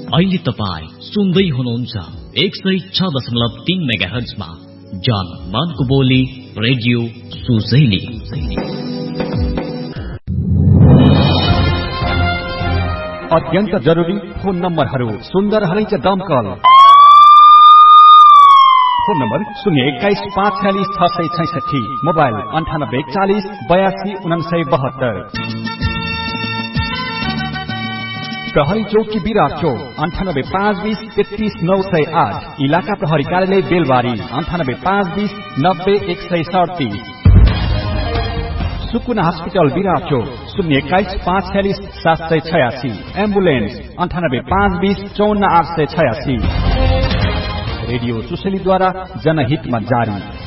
अहिले तपाई सुन्दै हुनुहुन्छ 106.3 मेगाहर्ट्जमा जन मनको बोली रेडियो सुजैली। अत्यन्त जरुरी फोन नम्बरहरू सुन्दर हरैच दमकल। Phone number 021-546-666, mobile 9840-82-9972। प्रहरी चौकी विराट चौक 98-520-33-908। इलाका प्रहरी कार्यालय बेलबारी 98-520-90-137। सुकुना हस्पिटल विराट चौक 021-546-786। एम्बुलेन्स 98-520-54-886। रेडियो सुशेलीद्वारा जनहितमा जारी।